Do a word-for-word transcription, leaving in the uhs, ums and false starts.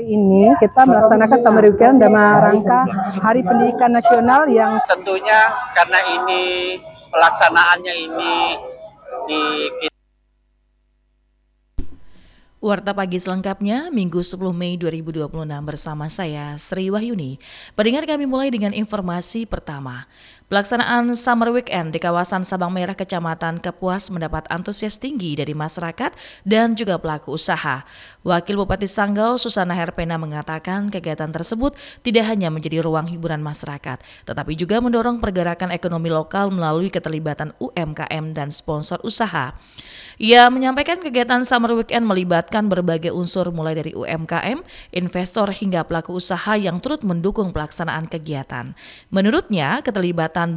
Hari ini kita melaksanakan Summer Weekend dalam rangka Hari Pendidikan Nasional yang tentunya karena ini pelaksanaannya ini di Warta Pagi selengkapnya Minggu sepuluh Mei dua ribu dua puluh enam bersama saya Sri Wahyuni. Pendengar, kami mulai dengan informasi pertama. Pelaksanaan Summer Weekend di kawasan Sabang Merah Kecamatan Kapuas mendapat antusias tinggi dari masyarakat dan juga pelaku usaha. Wakil Bupati Sanggau Susana Herpena mengatakan kegiatan tersebut tidak hanya menjadi ruang hiburan masyarakat, tetapi juga mendorong pergerakan ekonomi lokal melalui keterlibatan U M K M dan sponsor usaha. Ia menyampaikan kegiatan Summer Weekend melibatkan berbagai unsur mulai dari U M K M, investor hingga pelaku usaha yang turut mendukung pelaksanaan kegiatan. Menurutnya, keterlibatan